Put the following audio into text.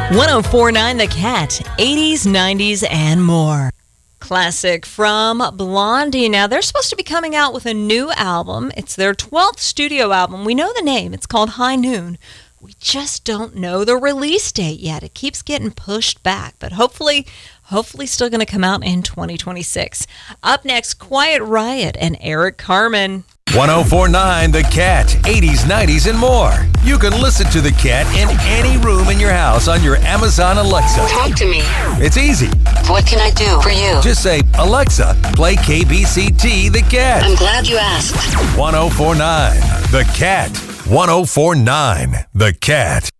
1049 The Cat, 80s, 90s, and more. Classic from Blondie. Now, they're supposed to be coming out with a new album. It's their 12th studio album. We know the name. It's called High Noon. We just don't know the release date yet. It keeps getting pushed back, but hopefully still going to come out in 2026. Up next, Quiet Riot and Eric Carmen. 1049 The Cat, 80s, 90s, and more. You can listen to The Cat in any room in your house on your Amazon Alexa. Talk to me. It's easy. What can I do for you? Just say, Alexa, play KBCT The Cat. I'm glad you asked. 1049 The Cat. 1049 The Cat.